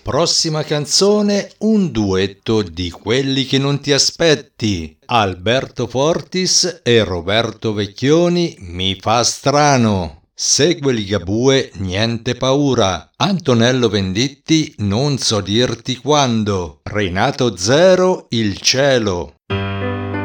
Prossima canzone, un duetto di quelli che non ti aspetti. Alberto Fortis e Roberto Vecchioni, Mi fa strano. Segue Ligabue, Niente paura. Antonello Venditti, Non so dirti quando. Renato Zero, Il cielo.